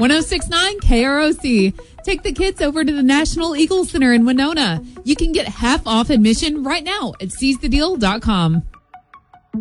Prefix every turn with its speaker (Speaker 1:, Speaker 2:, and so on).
Speaker 1: 1069 KROC. Take the kids over to the National Eagle Center in Winona. You can get half off admission right now at seizethedeal.com.